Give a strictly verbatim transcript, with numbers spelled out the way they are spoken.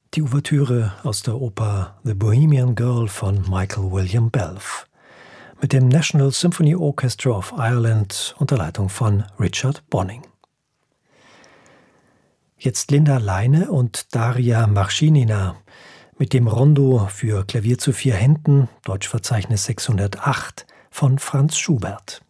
Die Ouvertüre aus der Oper The Bohemian Girl von Michael William Belf mit dem National Symphony Orchestra of Ireland unter Leitung von Richard Bonynge. Jetzt Linda Leine und Daria Marschinina mit dem Rondo für Klavier zu vier Händen, Deutschverzeichnis sechshundertacht, von Franz Schubert.